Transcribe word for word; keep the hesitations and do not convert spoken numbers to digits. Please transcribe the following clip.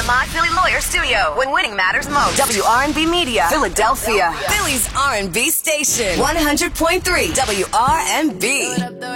My Philly Lawyer Studio, when winning matters most. W R and B Media, Philadelphia. Philly's R and B station. one hundred point three W R and B.